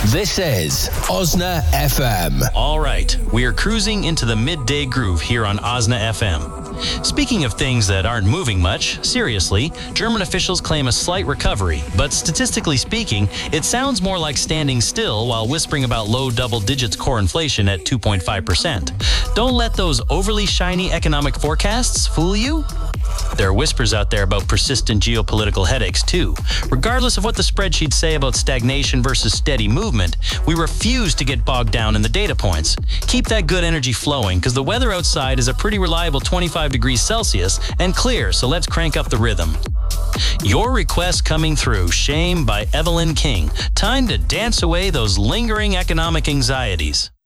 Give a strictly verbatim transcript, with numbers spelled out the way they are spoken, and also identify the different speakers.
Speaker 1: This is Osna F M.
Speaker 2: All right, we are cruising into the midday groove here on Osna F M. Speaking of things that aren't moving much, seriously, German officials claim a slight recovery, but statistically speaking, it sounds more like standing still while whispering about low double digits core inflation at two point five percent. Don't let those overly shiny economic forecasts fool you. There are whispers out there about persistent geopolitical headaches too. Regardless of what the spreadsheets say about stagnation versus steady movement, we refuse to get bogged down in the data points. Keep that good energy flowing, because the weather outside is a pretty reliable twenty-five degrees Celsius and clear, so let's crank up the rhythm. Your request coming through, Shame by Evelyn King. Time to dance away those lingering economic anxieties.